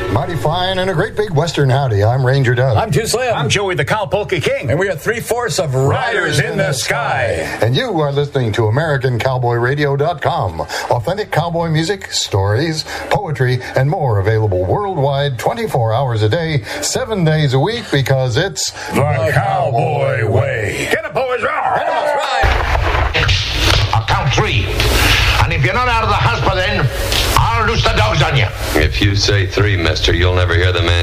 Mighty fine and a great big western howdy. I'm Ranger Doug. I'm Too Slim. I'm Joey the Cowpolka King. And we are 3/4 of Riders in the Sky. And you are listening to AmericanCowboyRadio.com. Authentic cowboy music, stories, poetry, and more available worldwide 24 hours a day, 7 days a week, because it's the Cowboy Way. Get up, boys. I'll count 3. And if you're not out of the house by then, I'll loose the dogs on you. If you say 3, mister, you'll never hear the man